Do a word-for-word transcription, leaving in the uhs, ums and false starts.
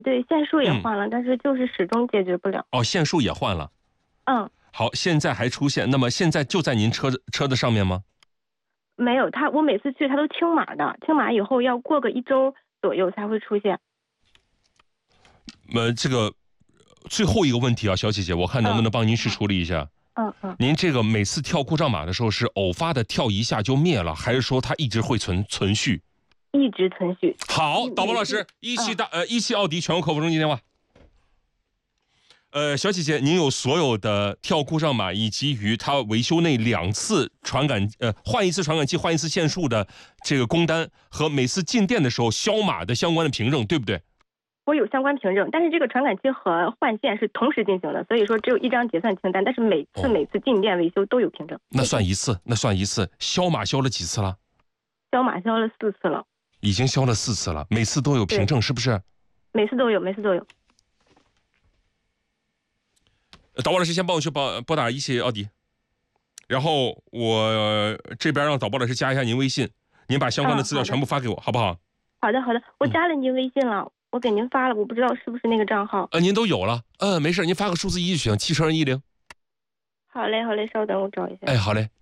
对，线数也嗯换了，但是就是始终解决不了。 哦，线数也换了。 嗯， 好，现在还出现，那么现在就在您车车的上面吗？ 没有，他我每次去他都清码的，清码以后要过个一周左右才会出现。 呃，这个最后一个问题啊，小姐姐，我看能不能帮您去处理一下。 嗯嗯， 您这个每次跳故障码的时候是偶发的跳一下就灭了，还是说它一直会存存续？ 一直存续。 好， 嗯导播老师，一汽大呃一汽奥迪全国客服中心电话。呃，小姐姐，您有所有的跳故障码以及于它维修那两次传感呃换一次传感器换一次线束的这个工单和每次进店的时候消码的相关的凭证，对不对？ 我有相关凭证，但是这个传感器和换线是同时进行的，所以说只有一张结算清单，但是每次、 哦、 每次进店维修都有凭证。 那算一次，那算一次。消码消了几次了？ 消码消了四次了， 已经消了四次了，每次都有凭证，是不是？ 每次都有，每次都有。 导播老师先帮我去拨拨打一汽奥迪，然后我这边让导播老师加一下您微信，您把相关的资料全部发给我，好不好？ 好的好的，我加了您微信了，嗯、我给您发了，我不知道是不是那个账号。 呃，您都有了，嗯、呃，没事，您发个数字一就行，汽车人一零。 好嘞好嘞，稍等我找一下。 哎，好嘞。